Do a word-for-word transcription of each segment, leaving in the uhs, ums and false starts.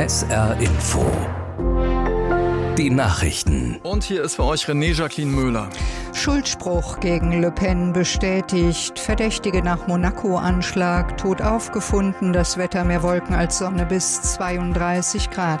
S R Info. Die Nachrichten. Und hier ist für euch René Jacqueline Möhler. Schuldspruch gegen Le Pen bestätigt. Verdächtige nach Monaco-Anschlag. Tot aufgefunden. Das Wetter mehr Wolken als Sonne bis zweiunddreißig Grad.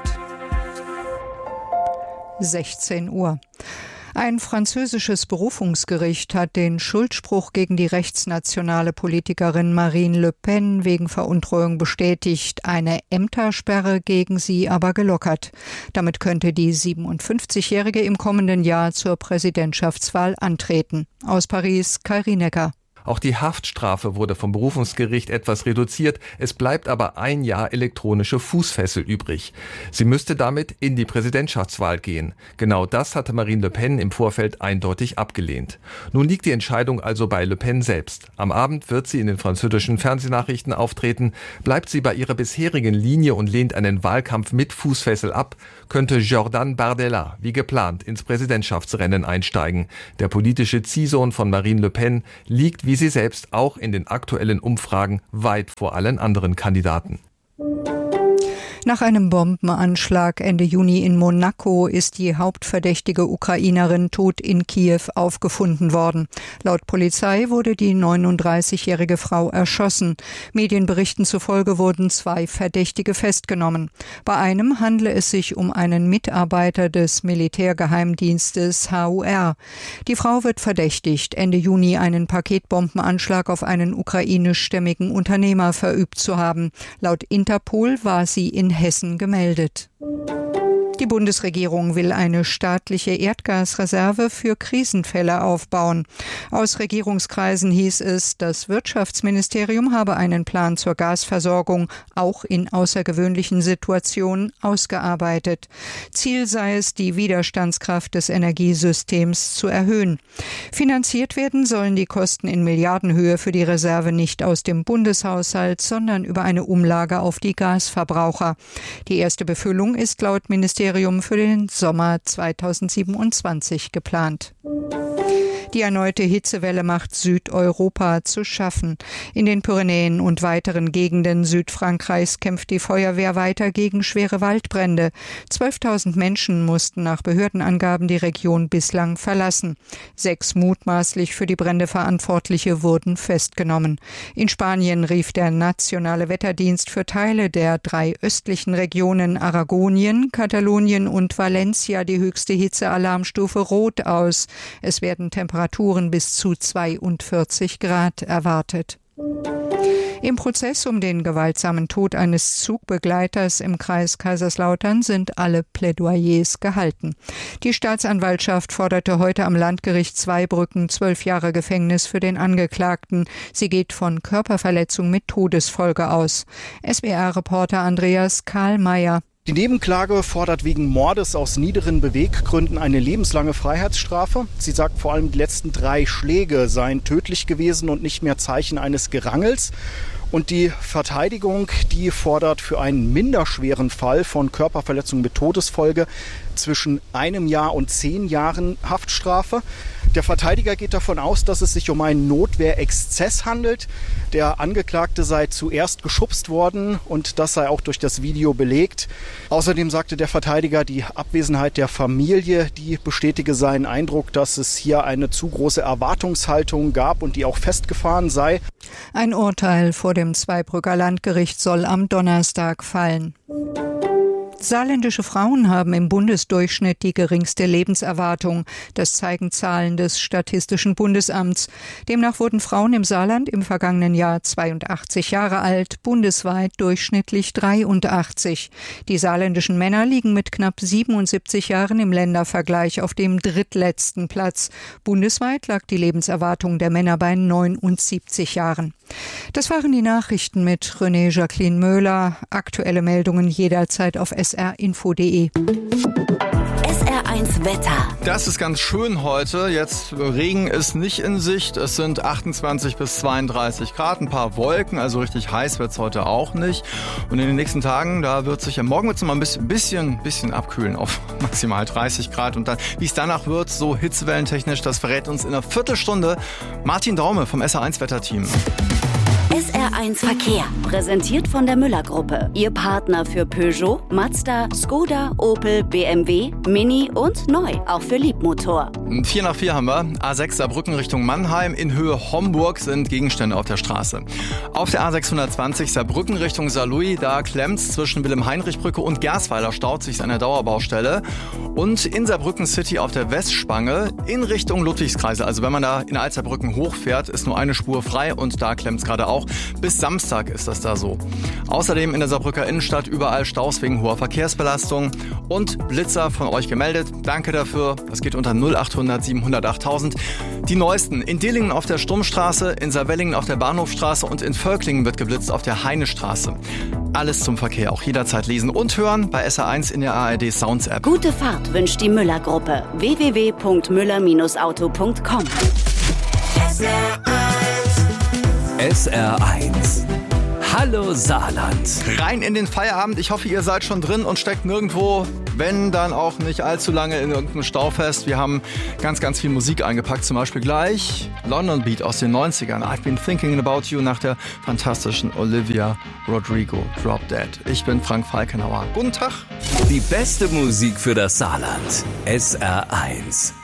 sechzehn Uhr. Ein französisches Berufungsgericht hat den Schuldspruch gegen die rechtsnationale Politikerin Marine Le Pen wegen Veruntreuung bestätigt, eine Ämtersperre gegen sie aber gelockert. Damit könnte die siebenundfünfzigjährige im kommenden Jahr zur Präsidentschaftswahl antreten. Aus Paris, Kai Rienecker. Auch die Haftstrafe wurde vom Berufungsgericht etwas reduziert. Es bleibt aber ein Jahr elektronische Fußfessel übrig. Sie müsste damit in die Präsidentschaftswahl gehen. Genau das hatte Marine Le Pen im Vorfeld eindeutig abgelehnt. Nun liegt die Entscheidung also bei Le Pen selbst. Am Abend wird sie in den französischen Fernsehnachrichten auftreten. Bleibt sie bei ihrer bisherigen Linie und lehnt einen Wahlkampf mit Fußfessel ab, könnte Jordan Bardella wie geplant ins Präsidentschaftsrennen einsteigen. Der politische Ziehsohn von Marine Le Pen liegt wie sie selbst auch in den aktuellen Umfragen weit vor allen anderen Kandidaten. Nach einem Bombenanschlag Ende Juni in Monaco ist die hauptverdächtige Ukrainerin tot in Kiew aufgefunden worden. Laut Polizei wurde die neununddreißigjährige Frau erschossen. Medienberichten zufolge wurden zwei Verdächtige festgenommen. Bei einem handle es sich um einen Mitarbeiter des Militärgeheimdienstes H U R. Die Frau wird verdächtigt, Ende Juni einen Paketbombenanschlag auf einen ukrainischstämmigen Unternehmer verübt zu haben. Laut Interpol war sie in Hessen gemeldet. Die Bundesregierung will eine staatliche Erdgasreserve für Krisenfälle aufbauen. Aus Regierungskreisen hieß es, das Wirtschaftsministerium habe einen Plan zur Gasversorgung auch in außergewöhnlichen Situationen ausgearbeitet. Ziel sei es, die Widerstandskraft des Energiesystems zu erhöhen. Finanziert werden sollen die Kosten in Milliardenhöhe für die Reserve nicht aus dem Bundeshaushalt, sondern über eine Umlage auf die Gasverbraucher. Die erste Befüllung ist laut Ministerium für den Sommer zweitausendsiebenundzwanzig geplant. Die erneute Hitzewelle macht Südeuropa zu schaffen. In den Pyrenäen und weiteren Gegenden Südfrankreichs kämpft die Feuerwehr weiter gegen schwere Waldbrände. zwölftausend Menschen mussten nach Behördenangaben die Region bislang verlassen. Sechs mutmaßlich für die Brände Verantwortliche wurden festgenommen. In Spanien rief der Nationale Wetterdienst für Teile der drei östlichen Regionen Aragonien, Katalonien und Valencia die höchste Hitzealarmstufe Rot aus. Es werden Temperaturen bis zu zweiundvierzig Grad erwartet. Im Prozess um den gewaltsamen Tod eines Zugbegleiters im Kreis Kaiserslautern sind alle Plädoyers gehalten. Die Staatsanwaltschaft forderte heute am Landgericht Zweibrücken zwölf Jahre Gefängnis für den Angeklagten. Sie geht von Körperverletzung mit Todesfolge aus. S W R-Reporter Andreas Karlmeier. Die Nebenklage fordert wegen Mordes aus niederen Beweggründen eine lebenslange Freiheitsstrafe. Sie sagt vor allem, die letzten drei Schläge seien tödlich gewesen und nicht mehr Zeichen eines Gerangels. Und die Verteidigung, die fordert für einen minderschweren Fall von Körperverletzung mit Todesfolge zwischen einem Jahr und zehn Jahren Haftstrafe. Der Verteidiger geht davon aus, dass es sich um einen Notwehrexzess handelt. Der Angeklagte sei zuerst geschubst worden und das sei auch durch das Video belegt. Außerdem sagte der Verteidiger, die Abwesenheit der Familie, die bestätige seinen Eindruck, dass es hier eine zu große Erwartungshaltung gab und die auch festgefahren sei. Ein Urteil vor dem Zweibrücker Landgericht soll am Donnerstag fallen. Saarländische Frauen haben im Bundesdurchschnitt die geringste Lebenserwartung. Das zeigen Zahlen des Statistischen Bundesamts. Demnach wurden Frauen im Saarland im vergangenen Jahr zweiundachtzig Jahre alt, bundesweit durchschnittlich dreiundachtzig. Die saarländischen Männer liegen mit knapp siebenundsiebzig Jahren im Ländervergleich auf dem drittletzten Platz. Bundesweit lag die Lebenserwartung der Männer bei neunundsiebzig Jahren. Das waren die Nachrichten mit René Jacqueline Möhler. Aktuelle Meldungen jederzeit auf S R info punkt de. S R eins Wetter. Das ist ganz schön heute. Jetzt Regen ist nicht in Sicht. Es sind achtundzwanzig bis zweiunddreißig Grad, ein paar Wolken, also richtig heiß wird es heute auch nicht. Und in den nächsten Tagen, da wird sich ja morgen wird's mal ein bisschen, bisschen, bisschen abkühlen auf maximal dreißig Grad. Und dann, wie es danach wird, so hitzewellentechnisch, das verrät uns in einer Viertelstunde Martin Daume vom S R eins Wetterteam. S R eins Verkehr, präsentiert von der Müller-Gruppe. Ihr Partner für Peugeot, Mazda, Skoda, Opel, B M W, Mini und neu, auch für Liebmotor. vier nach vier haben wir. A sechs Saarbrücken Richtung Mannheim. In Höhe Homburg sind Gegenstände auf der Straße. Auf der A sechshundertzwanzig Saarbrücken Richtung Saarlouis, da klemmt's zwischen Wilhelm-Heinrich-Brücke und Gersweiler, staut sich eine Dauerbaustelle. Und in Saarbrücken City auf der Westspange in Richtung Ludwigskreise. Also wenn man da in Alzerbrücken hochfährt, ist nur eine Spur frei und da klemmt's gerade auch. Bis Samstag ist das da so. Außerdem in der Saarbrücker Innenstadt überall Staus wegen hoher Verkehrsbelastung. Und Blitzer von euch gemeldet. Danke dafür. Das geht unter null achthundert siebenhundertachttausend. Die neuesten. In Dillingen auf der Sturmstraße, in Saarwellingen auf der Bahnhofstraße und in Völklingen wird geblitzt auf der Heinestraße. Alles zum Verkehr auch jederzeit lesen und hören bei S R eins in der A R D Sounds App. Gute Fahrt wünscht die Müller-Gruppe. w w w punkt müller auto punkt com. S R eins. Hallo Saarland. Rein in den Feierabend. Ich hoffe, ihr seid schon drin und steckt nirgendwo, wenn dann auch nicht allzu lange in irgendeinem Stau fest. Wir haben ganz, ganz viel Musik eingepackt. Zum Beispiel gleich London Beat aus den neunzigern. I've been thinking about you nach der fantastischen Olivia Rodrigo Drop Dead. Ich bin Frank Falkenauer. Guten Tag. Die beste Musik für das Saarland. S R eins.